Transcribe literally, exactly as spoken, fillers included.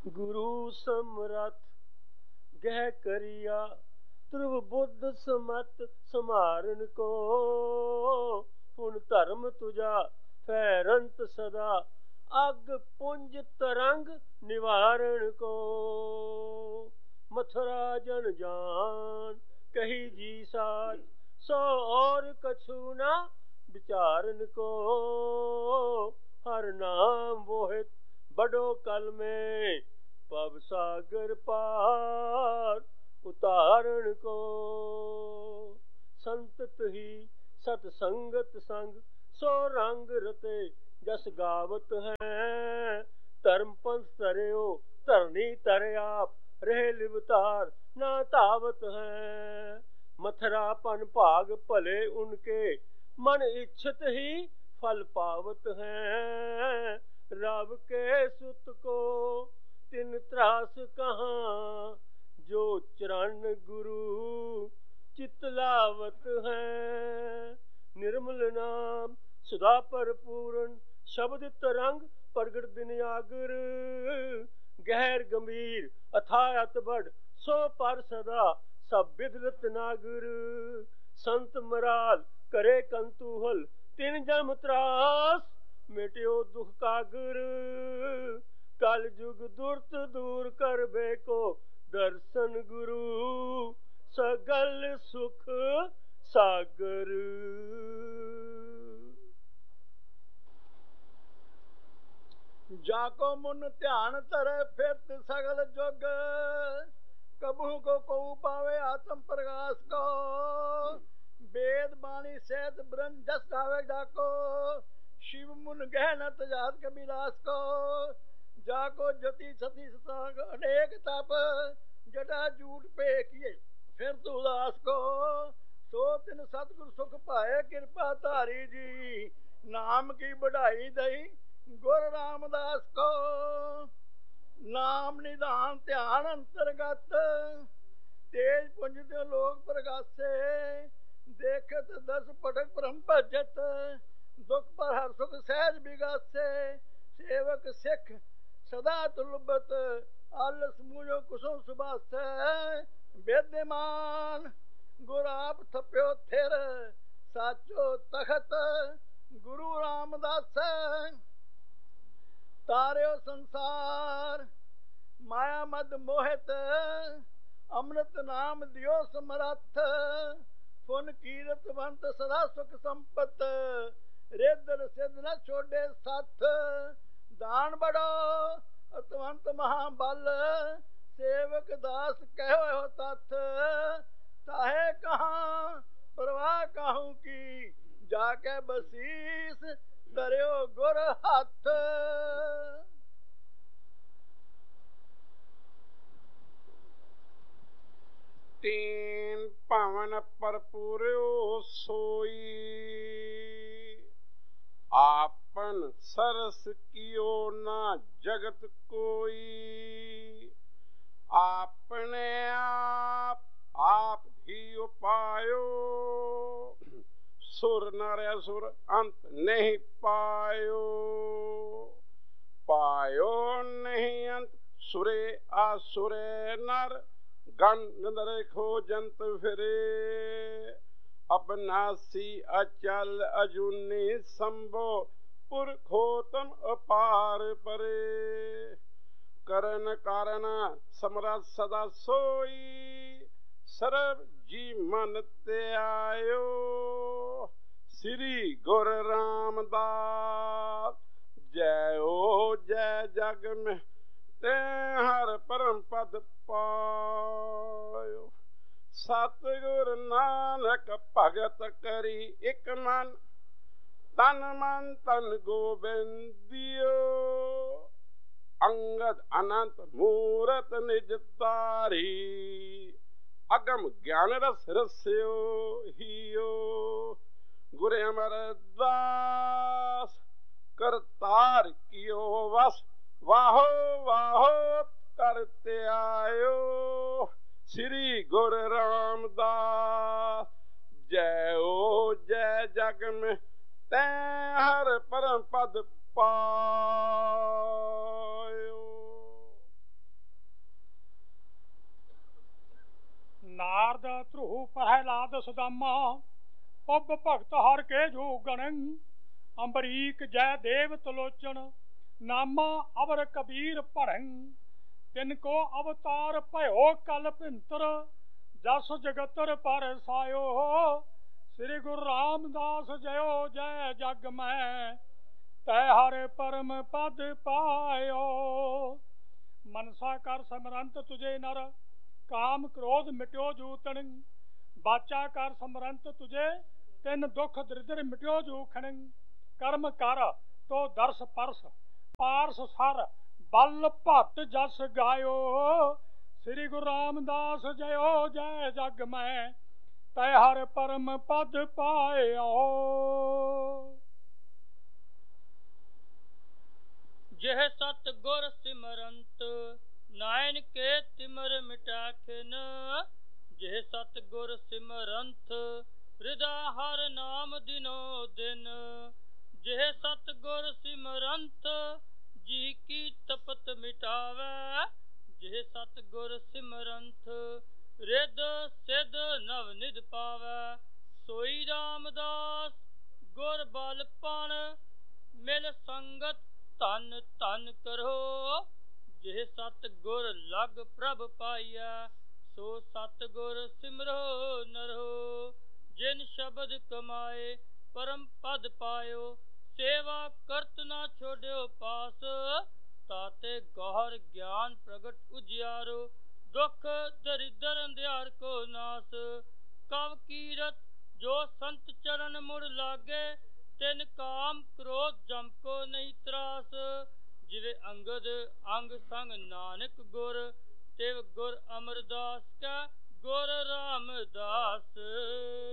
गुरु समरथ गह करिया ध्रुव बुद्ध समत समारन को। हुन धर्म तुझा फैरंत सदा अग पुंज तरंग निवारण को। मथुरा जन जान कही जी साच सो और कछु ना विचारन को। हर नाम मोहित बड़ो कल में पव सागर पार उतारण को। संतत ही सतसंगत संग सो रंग रते जस गावत हैं। धर्म पंथ तरियो धरनी तर आप रहे लिवतार ना तावत हैं। मथुरा पन भाग भले उनके मन इच्छित ही फल पावत हैं। रब के सुत को तिन त्रास कहाँ जो चरण गुरु चितलावत हैं। निर्मल नाम सुधा पर पूर्ण शब्द तरंग प्रगट दिन आगर। गहर गंभीर अथाह अतबड़ सो पर सदा सब विधलत नागर। संत मराल करे कंतुहल तिन जम त्रास मिट्यो दुख कागर। कल जुग दुर्त दूर कर बेको दर्शन गुरु सगल सुख सागर। जाको मुन ध्यान धरे फिरत सगल जुग। कबहू को कऊ पावे आत्म प्रकाश को। वेद बाणी सहित ब्रह्म जस गावे डाको। शिव मुन गहनत जात कबीलास को। जाको जति सती सतांग अनेक तप जटा जूट पे किए फिर तू उदास को। सो तिन सतगुर सुख पाए कृपा धारी जी। नाम की बढ़ाई दई गुर रामदास को। नाम निधान ध्यान अंतर्गत तेज पुंज दे लोग प्रगासे। देखत दस पटक ब्रह्म भजत दुख पर हर सुख सहज बिगासे। सेवक सिख सदा तुलबत आलस मूजो कुसुम सुबास। विद्यमान गुर आप थप्यो थिर साचो तखत गुरु रामदास। तार्यो संसार माया मद मोहित अमृत नाम दियो समरथ। पुन कीरतवंत सदा सुख संपत रेदर सिद्ध न छोड़े साथ। दान बड़ो अतवंत महाबल सेवक दास कहो हो तथ। ताहे कहाँ परवाह कहूँ की जाके बसीस तरियो गुर हाथ। तीन पावन पर पूर्यो सोई। आपन सरस कियो ना जगत कोई। आपने आप आप ही उपायो। सुर नर असुर अंत नहीं पायो। पायो नहीं अंत सुरे आसुरे नर गण नर खोजंत फिरे। अबनासी अचल अजूनी संभो पुरखोतम अपार परे। करन कारण समरथ सदा सोई सर्व जी मन ते आयो। श्री गुरु रामदास जय हो जय जग में ते हर परम पद पायो। सतगुरु नानक भगत करी एक मन तन मन तन गोबिंदियो। अंगद अनंत मूरत निज तारी अगम ज्ञान रस रस्यो हियो। गुरु अमरदास करतार कियो वस वाहो वाहो करते आयो। श्री गुरु रामदास जय हो जय जग में तै हर परम पद पायो। ਨਾਰਦ ਧਰੂ ਪ੍ਰਹਿਲਾਦ ਸੁਦਾਮਾ ਉਬ ਭਗਤ ਹਰ ਕੇ ਜੋ ਗਣੰ ਅੰਬਰੀਕ ਜੈ ਦੇਵ ਤਲੋਚਨ ਨਾਮਾ ਅਵਰ ਕਬੀਰ ਪੜੰ ਤਿਨ ਕੋ ਅਵਤਾਰ ਭਇਓ ਕਲ ਭਿੰਤਰ ਜਸ ਜਗਤਰ ਪਰ ਸਾਇਓ ਸ੍ਰੀ ਗੁਰੂ ਰਾਮਦਾਸ ਜਯੋ ਜੈ ਜਗ ਮੈਂ ਤੈ ਹਰ ਪਰਮ ਪਦ ਪਾਇਓ। ਮਨਸਾ ਕਰ ਸਮਰੰਤ ਤੁਝੇ ਨਰ ਕਾਮ ਕ੍ਰੋਧ ਮਿਟਿਓ ਜੂਤਣ ਬਾਚਾ ਕਰ ਸਮਰੰਤ ਤੁਝੇ ਤਿੰਨ ਦੁਖ ਦਰਿਦਰ ਮਿਟਿਓ ਜੂਖਣ ਕਰਮ ਕਰ ਤੋ ਦਰਸ ਪਰਸ ਪਾਰਸ ਸਰ ਬਲ ਭੱਟ ਜਸ ਗਾਇਓ ਸ੍ਰੀ ਗੁਰੂ ਰਾਮਦਾਸ ਜਯੋ ਜੈ ਜਗ ਮੈਂ ਤੈ ਹਰ ਪਰਮ ਪਦ ਪਾਇਓ। ਜਿਹ ਸਤ ਗੁਰ ਸਿਮਰੰਤ ਨਾਇਨ ਕੇ ਤਿਮਰ ਮਿਟਾਖਿਨ ਜਿਹ ਸਤ ਗੁਰ ਸਿਮਰੰਤ ਹਿਰਦਾ ਹਰ ਨਾਮ ਦਿਨੋ ਦਿਨ ਜਿਹ ਸਤ ਗੁਰ ਸਿਮਰੰਤ ਜੀ ਕੀ ਤਪਤ ਮਿਟਾਵੈ ਜਿਹ ਸਤ ਗੁਰ ਸਿਮਰੰਤ ਰਿਦ ਸਿਧ ਨਵ ਨਿਧ ਪਾਵੈ ਸੋਈ ਰਾਮਦਾਸ ਗੁਰ ਬਲ ਪਣ ਮਿਲ ਸੰਗਤ ਧਨ ਧਨ ਕਰੋ ਜਿਹ ਸਤ ਗੁਰ ਲਗ ਪ੍ਰਭ ਪਾਈਐ ਸੋ ਸਤ ਗੁਰ ਸਿਮਰੋ ਨਰੋ ਜਿਨ ਸ਼ਬਦ ਕਮਾਏ ਪਰਮ ਪਦ ਪਾਇਓ ਸੇਵਾ ਕਰਤ ਨਾ ਛੋੜਿਓ ਪਾਸ ਤਾਤੇ ਗੌਰ ਗਿਆਨ ਪ੍ਰਗਟ ਉਜਿਆਰੋ ਦੁਖ ਦਰਿਦਰ ਅੰਧਿਆਰ ਕੋ ਨਾਸ ਕਵ ਕੀਰਤ ਜੋ ਸੰਤ ਚਰਨ ਮੁੜ ਲਾਗੇ ਤਿਨ ਕਾਮ ਕ੍ਰੋਧ ਜਮ ਕੋ ਨਹੀਂ ਤਰਾਸ ਜਿਵੇ ਅੰਗਦ ਅੰਗ ਸੰਗ ਨਾਨਕ ਗੁਰ ਤਿਵ ਗੁਰ ਅਮਰਦਾਸ ਕਾ ਗੁਰ ਰਾਮਦਾਸ।